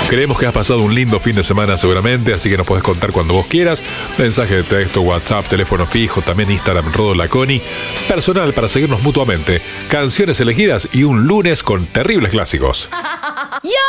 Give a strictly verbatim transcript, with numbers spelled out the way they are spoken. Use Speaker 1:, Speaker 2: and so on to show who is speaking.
Speaker 1: Creemos que has pasado un lindo fin de semana seguramente, así que nos podés contar cuando vos quieras. Mensaje de texto, WhatsApp, teléfono fijo, también Instagram, Rodo Laconi. Personal para seguirnos mutuamente. Canciones elegidas y un lunes con terribles clásicos.
Speaker 2: ¡Yo!